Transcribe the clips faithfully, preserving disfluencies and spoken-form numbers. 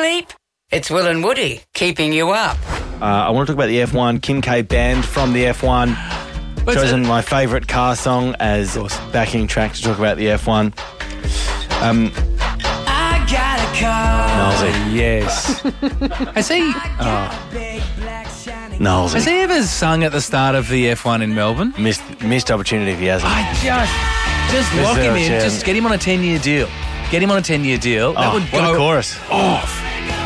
sleep? It's Will and Woody keeping you up. Uh, I want to talk about the F one. Kim K banned from the F one. What's Chosen it? my favourite car song as backing track to talk about the F one. Um, I got a car. Nolsey. Yes. Has he? Oh. Nolsey. Has he ever sung at the start of the F one in Melbourne? Missed, missed opportunity if he hasn't. I just, just lock him in. Just get him on a ten-year deal. Get him on a ten-year deal. That Oh, would what go a chorus. off.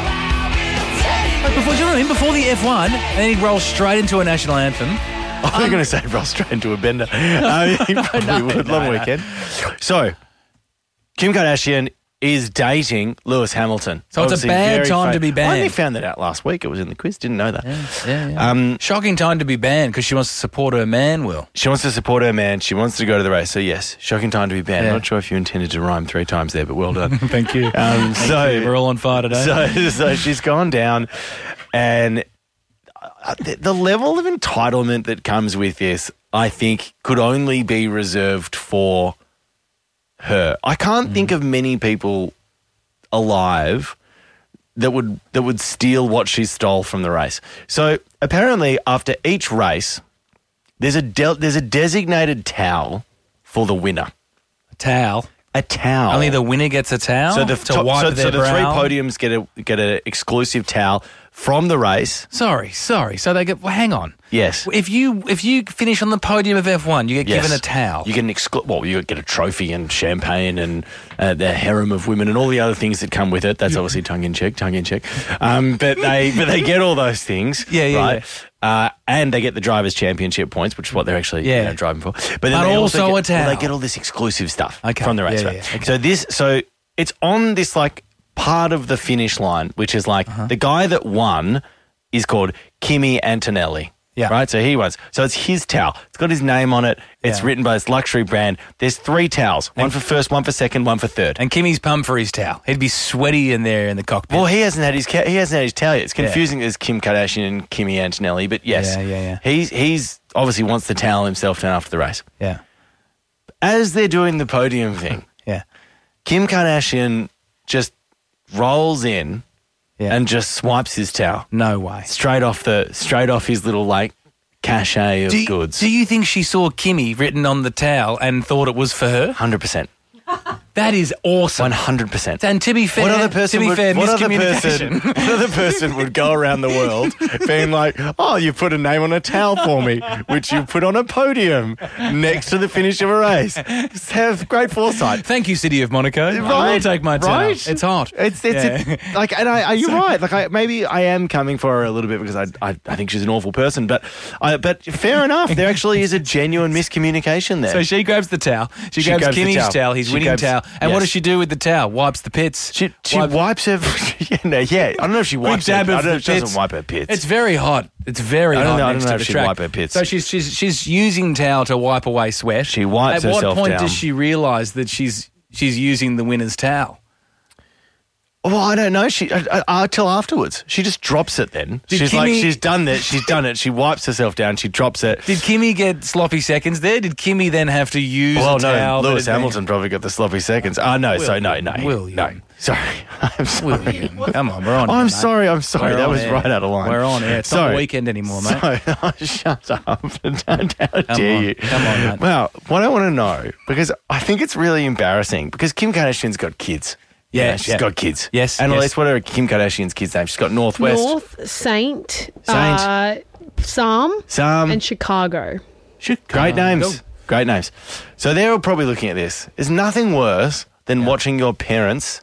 Like before, do you know what I mean? Before the F one, and then he'd roll straight into a national anthem. I was going to say roll straight into a bender. Uh, he probably no, would. no, Long no. weekend. So, Kim Kardashian is dating Lewis Hamilton. So it's a Obviously bad very time fa- to be I banned. only found that out last week. It was in the quiz. Didn't know that. Yeah, yeah. Um, Shocking time to be banned because she wants to support her man, Will. She wants to support her man. She wants to go to the race. So, yes, shocking time to be banned. Yeah. I'm not sure if you intended to rhyme three times there, but well done. Thank you. Um, so, We're all on fire today. So, so she's gone down, and uh, the, the level of entitlement that comes with this, I think, could only be reserved for her. I can't Mm. think of many people alive that would that would steal what she stole from the race. So apparently, after each race, there's a de- there's a designated towel for the winner. A towel. A towel. Only the winner gets a towel So the to top- wipe so, their so the brow. three podiums get a get an exclusive towel from the race. Sorry, sorry. So they get. Well, hang on. Yes. If you if you finish on the podium of F one, you get Yes. given a towel. You get an exclu- well, you get a trophy and champagne and uh, the harem of women and all the other things that come with it. That's obviously tongue in cheek, tongue in cheek. Um, but they but they get all those things. Yeah, yeah, right? Uh, and they get the drivers' championship points, which is what they're actually Yeah. you know, driving for. But then But they also also a get, well, towel. they get all this exclusive stuff Okay. from the race. Yeah, right? yeah, yeah. Okay. So this so it's on this like part of the finish line, which is like Uh-huh. the guy that won is called Kimi Antonelli. Yeah. Right? So he wins. So it's his towel. It's got his name on it. It's Yeah. written by this luxury brand. There's three towels. One for first, one for second, one for third. And Kimmy's pumped for his towel. He'd be sweaty in there in the cockpit. Well, he hasn't had his ca- he hasn't had his towel yet. It's confusing as Kim Kardashian and Kimi Antonelli, but yes. Yeah, yeah, yeah. He's he's obviously wants the towel himself down after the race. yeah, As they're doing the podium thing, yeah, Kim Kardashian just rolls in yeah. and just swipes his towel no way. straight off the straight off his little like cachet of Do you, goods. do you think she saw Kimmy written on the towel and thought it was for her? one hundred percent. That is awesome. one hundred percent. And to be fair, What other person to be would, fair, what other person, miscommunication. what other person would go around the world being like, oh, you put a name on a towel for me, which you put on a podium next to the finish of a race. Just have great foresight. Thank you, City of Monaco. I will Right, take my towel. right. It's hot. It's it's Yeah. it- like, and I, are you right? Like, I, maybe I am coming for her a little bit because I, I, I think she's an awful person. But, I, but fair enough. There actually is a genuine miscommunication there. So she grabs the towel. She, She grabs, grabs the Kimmy's towel. towel. He's She winning grabs- towel. And what yes. does she do with the towel? Wipes the pits. she she Wipe- wipes her. Yeah, no, yeah, I don't know if she wipes. Her, I dab don't of know the if she doesn't pits. wipe her pits. It's very hot. It's very I don't hot know- I next don't know to if the she'd track. wipe her pits. So she's she's she's using towel to wipe away sweat. She wipes At herself what point down. does she realise that she's she's using the winner's towel? Well, I don't know. She uh, uh, uh, till afterwards. She just drops it. Then Did she's like, Kimmy- she's done that. She's done it. She wipes herself down. She drops it. Did Kimmy get sloppy seconds there? Did Kimmy then have to use Well, a towel? no. that Lewis had been- Hamilton probably got the sloppy seconds. Oh no. so no, no, William. no. Sorry, I'm sorry. William, come on, we're on. I'm here, mate. sorry. I'm sorry. We're that on was air. right out of line. We're on air. It's not Sorry. the weekend anymore, mate. So, oh, shut up. Don't, how dare on. you? Come on, mate. Well, what I want to know, because I think it's really embarrassing, because Kim Kardashian's got kids. You Yeah, know, she's yeah. got kids. Yes, Annalise, yes. what are Kim Kardashian's kids' names? She's got Northwest, North, Saint, Saint. Uh, Psalm, Sam. and Chicago. Shit, great names. Great names. So they're all probably looking at this. There's nothing worse than watching your parents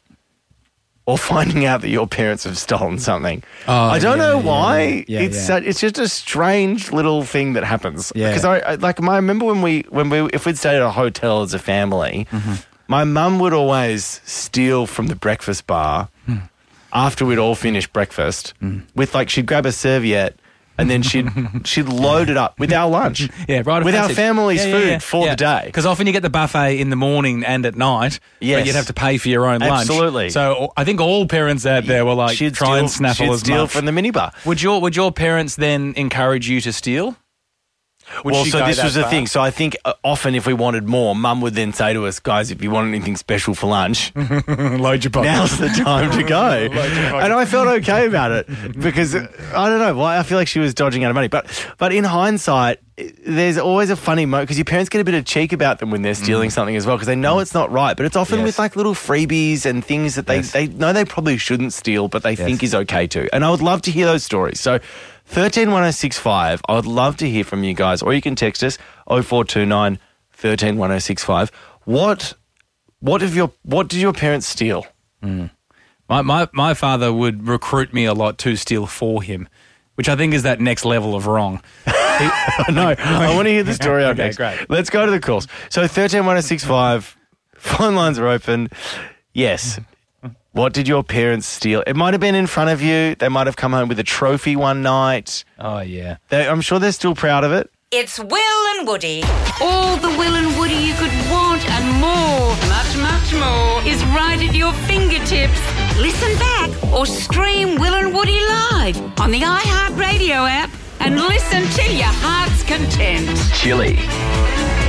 or finding out that your parents have stolen something. Oh, I don't yeah, know yeah, why. yeah, it's yeah. Such, it's just a strange little thing that happens. Yeah. Because I, I like I remember when we when we if we'd stayed at a hotel as a family, Mm-hmm. my mum would always steal from the breakfast bar Hmm. after we'd all finished breakfast with like she'd grab a serviette. And then she'd she'd load it up with our lunch. Yeah, right. With our family's food for the day. Because often you get the buffet in the morning and at night, Yes. but you'd have to pay for your own lunch. Absolutely. So I think all parents out there were like, she'd try steal, and snaffle she'd as steal much. from the minibar. Would your would your parents then encourage you to steal? Would well, she so go this that was the far? thing. So I think uh, often if we wanted more, Mum would then say to us, guys, if you want anything special for lunch, Load your pocket. now's the time to go. And I felt okay about it because, uh, I don't know, why I feel like she was dodging out of money. But but in hindsight, there's always a funny moment because your parents get a bit of cheek about them when they're stealing something as well because they know it's not right. But it's often Yes. with like little freebies and things that they, Yes. they know they probably shouldn't steal, but they think is okay to. And I would love to hear those stories. So thirteen one oh six five, I would love to hear from you guys. Or you can text us oh four two nine, one three one oh six five. What what have your what did your parents steal? My, my my father would recruit me a lot to steal for him, which I think is that next level of wrong. No, I want to hear the story. Okay, next. great. Let's go to the calls. So thirteen one oh six five, phone lines are open. Yes. What did your parents steal? It might have been in front of you. They might have come home with a trophy one night. Oh, yeah. They, I'm sure they're still proud of it. It's Will and Woody. All the Will and Woody you could want and more, much, much more, is right at your fingertips. Listen back or stream Will and Woody live on the iHeartRadio app and listen to your heart's content. Chili.